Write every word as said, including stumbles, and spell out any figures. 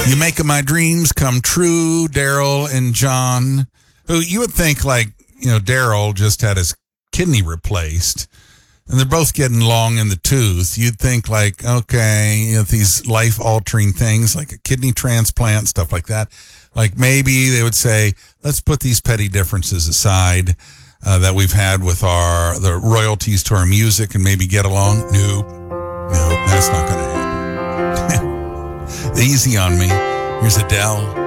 You making my dreams come true, Daryl and John. Who you would think, like, you know, Daryl just had his kidney replaced, and they're both getting long in the tooth. You'd think, like, okay, you know, these life-altering things like a kidney transplant, stuff like that. Like, maybe they would say, let's put these petty differences aside uh, that we've had with our the royalties to our music and maybe get along. Nope. Nope, that's not going to happen. Easy on me. Here's Adele.